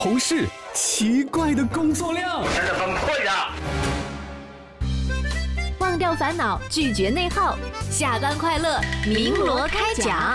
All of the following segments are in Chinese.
同事，奇怪的工作量， 真的崩溃了。 忘掉烦恼，拒绝内耗，下班快乐，鸣锣开讲。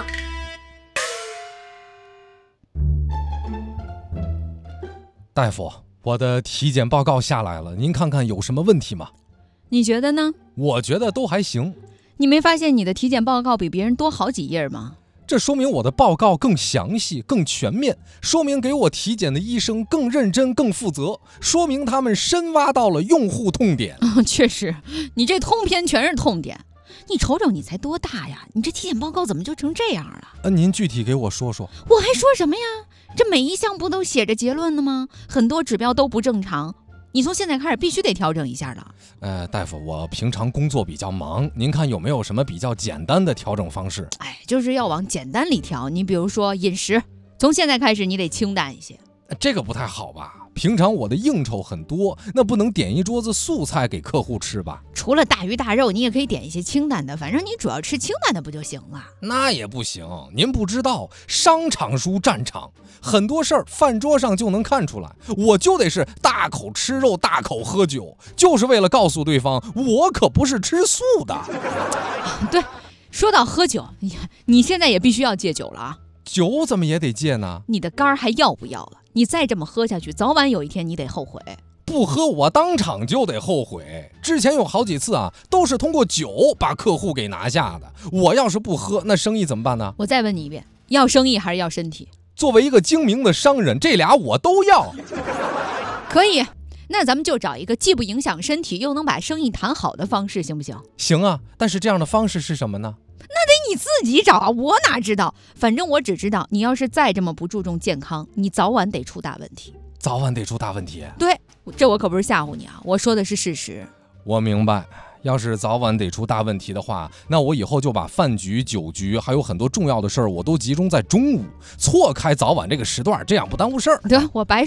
大夫，我的体检报告下来了，您看看有什么问题吗？ 你觉得呢？ 我觉得都还行。 你没发现你的体检报告比别人多好几页吗？ 这说明我的报告更详细、更全面，说明给我体检的医生更认真、更负责，说明他们深挖到了用户痛点。 确实，你这通篇全是痛点。你瞅瞅，你才多大呀？你这体检报告怎么就成这样了？ 您具体给我说说。 我还说什么呀？这每一项不都写着结论了吗？很多指标都不正常。你从现在开始必须得调整一下了。 大夫，我平常工作比较忙，您看有没有什么比较简单的调整方式？ 就是要往简单里调。你比如说饮食，从现在开始你得清淡一些。 这个不太好吧？平常我的应酬很多，那不能点一桌子素菜给客户吃吧？ 除了大鱼大肉，你也可以点一些清淡的，反正你主要吃清淡的不就行了？ 那也不行，您不知道，商场输战场，很多事儿饭桌上就能看出来，我就得是大口吃肉，大口喝酒，就是为了告诉对方，我可不是吃素的。 对，说到喝酒，你现在也必须要戒酒了啊！ 酒怎么也得戒呢？ 你的肝还要不要了？你再这么喝下去，早晚有一天你得后悔。 不喝我当场就得后悔。之前有好几次啊，都是通过酒把客户给拿下的。我要是不喝，那生意怎么办呢？ 我再问你一遍，要生意还是要身体？ 作为一个精明的商人，这俩我都要。 可以，那咱们就找一个既不影响身体，又能把生意谈好的方式，行不行？ 行啊，但是这样的方式是什么呢？ 那得你自己找啊，我哪知道？反正我只知道，你要是再这么不注重健康，你早晚得出大问题。 早晚得出大问题？ 对，这我可不是吓唬你啊，我说的是事实。 我明白，要是早晚得出大问题的话，那我以后就把饭局、酒局还有很多重要的事儿，我都集中在中午，错开早晚这个时段，这样不耽误事儿。 对，我白